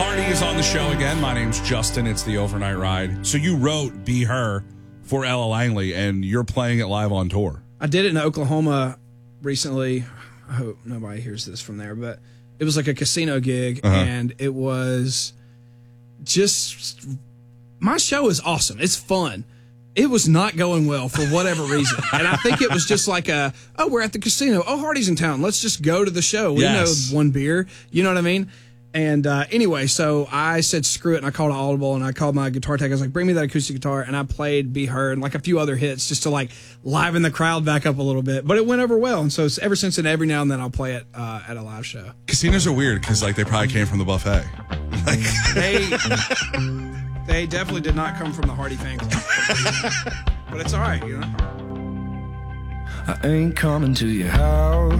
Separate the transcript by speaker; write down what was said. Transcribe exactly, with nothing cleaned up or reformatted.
Speaker 1: Hardy is on the show again. My name's Justin. It's the Overnight Ride. So you wrote Be Her for Ella Langley, and you're playing it live on tour.
Speaker 2: I did it in Oklahoma recently. I hope nobody hears this from there, but it was like a casino gig, uh-huh. and it was just... My show is awesome. It's fun. It was not going well for whatever reason. And I think it was just like a, oh, we're at the casino. Oh, Hardy's in town. Let's just go to the show. We
Speaker 1: yes.
Speaker 2: know one beer. You know what I mean? And uh, anyway, so I said screw it, and I called Audible, and I called my guitar tech. I was like, bring me that acoustic guitar, and I played Be Her and like a few other hits just to like liven the crowd back up a little bit. But it went over well, and so ever since then, every now and then I'll play it uh, at a live show.
Speaker 1: Casinos are weird because like they probably came from the buffet. Like
Speaker 2: they... They definitely did not come from the Hardy fan club. But it's all right, you know?
Speaker 3: I ain't coming to your house.